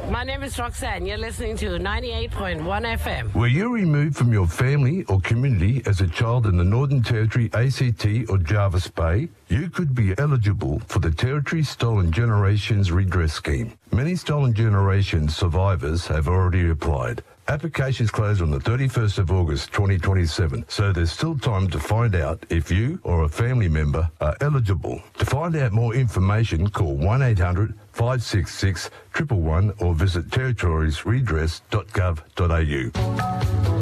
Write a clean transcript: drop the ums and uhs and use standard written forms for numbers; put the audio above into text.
My name is Roxanne. You're listening to 98.1 FM. Were you removed from your family or community as a child in the Northern Territory, ACT or Jervis Bay? You could be eligible for the Territory Stolen Generations Redress Scheme. Many Stolen Generations survivors have already applied. Applications close on the 31st of August 2027, so there's still time to find out if you or a family member are eligible. To find out more information, call 1-800-566-111 or visit territoriesredress.gov.au.